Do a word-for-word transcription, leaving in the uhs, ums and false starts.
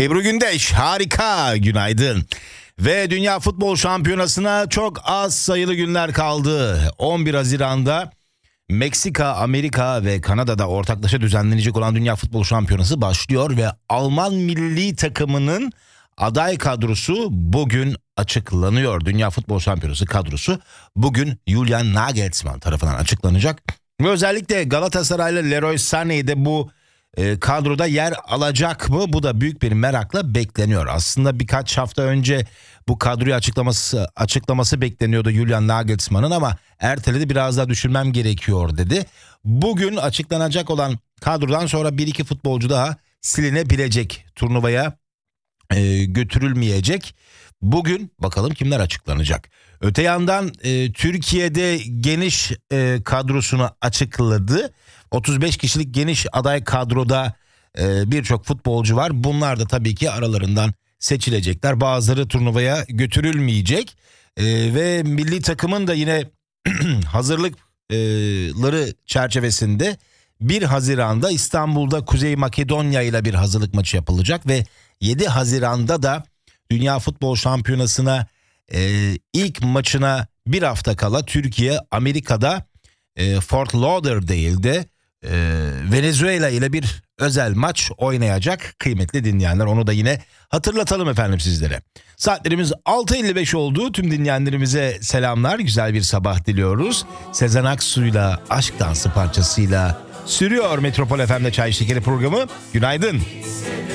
Ebru Gündeş, harika, günaydın. Ve Dünya Futbol Şampiyonası'na çok az sayılı günler kaldı. on bir Haziran'da Meksika, Amerika ve Kanada'da ortaklaşa düzenlenecek olan Dünya Futbol Şampiyonası başlıyor ve Alman milli takımının aday kadrosu bugün açıklanıyor. Dünya Futbol Şampiyonası kadrosu bugün Julian Nagelsmann tarafından açıklanacak. Ve özellikle Galatasaraylı Leroy Sané de bu e, kadroda yer alacak mı? Bu da büyük bir merakla bekleniyor. Aslında birkaç hafta önce bu kadroyu açıklaması açıklaması bekleniyordu Julian Nagelsmann'ın ama erteledi, biraz daha düşünmem gerekiyor dedi. Bugün açıklanacak olan kadrodan sonra bir iki futbolcu daha silinebilecek, turnuvaya e, götürülmeyecek. Bugün bakalım kimler açıklanacak. Öte yandan e, Türkiye'de geniş e, kadrosunu açıkladı. otuz beş kişilik geniş aday kadroda e, birçok futbolcu var. Bunlar da tabii ki aralarından seçilecekler. Bazıları turnuvaya götürülmeyecek. E, ve milli takımın da yine hazırlıkları çerçevesinde bir Haziran'da İstanbul'da Kuzey Makedonya ile bir hazırlık maçı yapılacak ve yedi Haziran'da da Dünya Futbol Şampiyonası'na e, ilk maçına bir hafta kala Türkiye Amerika'da e, Fort Lauderdale'de e, Venezuela ile bir özel maç oynayacak. Kıymetli dinleyenler, onu da yine hatırlatalım efendim sizlere. Saatlerimiz altı elli beş oldu. Tüm dinleyenlerimize selamlar. Güzel bir sabah diliyoruz. Sezen Aksu'yla Aşk Dansı parçasıyla sürüyor Metropol F M'de Çay Şekeri programı. Günaydın.